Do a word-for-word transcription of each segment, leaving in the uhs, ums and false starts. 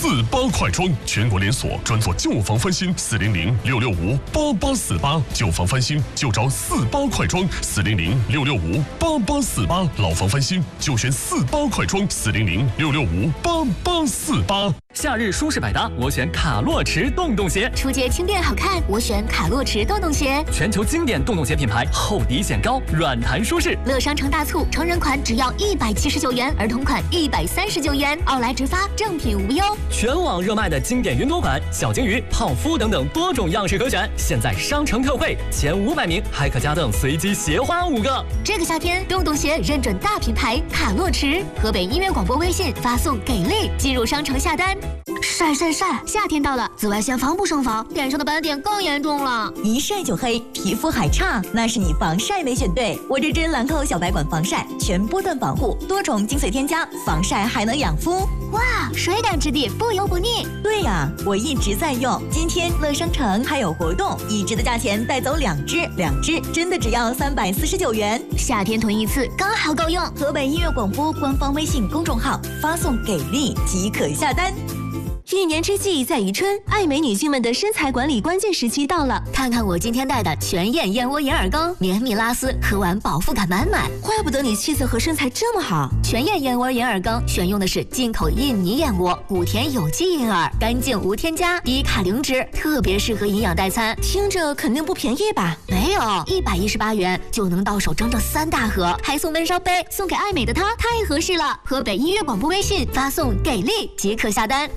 四八快装，全国连锁，专做旧房翻新，四零零六六五八八四八，旧房翻新就找四八快装，四零零六六五八八四八，老房翻新就选四八快装，四零零六六五八八四八。 夏日舒适百搭，我选卡洛驰洞洞鞋。 出街轻便好看，我选卡洛驰洞洞鞋。 全球经典洞洞鞋品牌，厚底显高，软弹舒适。 乐商城大促，成人款只要一百七十九元，儿童款一百三十九元，奥莱直发，正品无忧。 全网热卖的经典云朵款、小金鱼、泡芙等等多种样式可选，现在商城特惠，前五百名还可加赠随机鞋花五个。 这个夏天，洞洞鞋认准大品牌卡洛驰，河北音乐广播微信发送给力，进入商城下单。晒晒晒！夏天到了，紫外线防不胜防，脸上的斑点更严重了。 一晒就黑，皮肤还差，那是你防晒没选对。我这支兰蔻小白管防晒，全波段防护，多种精粹添加，防晒还能养肤。 哇，水感质地，不油不腻。 对呀，我一直在用。今天乐商城还有活动，一支的价钱带走两支，两支真的只要三百四十九元。 夏天囤一次刚好够用。 河北音乐广播官方微信公众号发送给力即可下单。 一年之计在于春，爱美女性们的身材管理关键时期到了。 看看我今天带的全燕燕窝银耳羹，绵密拉丝，喝完饱腹感满满。 怪不得你气色和身材这么好。 全燕燕窝银耳羹选用的是进口印尼燕窝，谷田有机银耳，干净无添加，低卡零脂，特别适合营养代餐。 听着肯定不便宜吧？ 没有，一百一十八元就能到手整整三大盒，还送闷烧杯，送给爱美的她太合适了。河北音乐广播微信发送给力即可下单。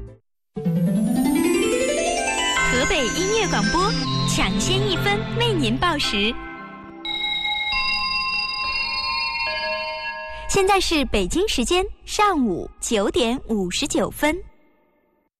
河北音乐广播，抢先一分为您报时。现在是北京时间上午九点五十九分。